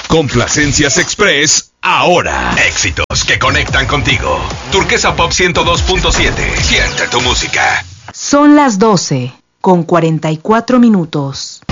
Complacencias Express, ahora. Éxitos que conectan contigo. Turquesa Pop 102.7. Siente tu música. Son las 12:44.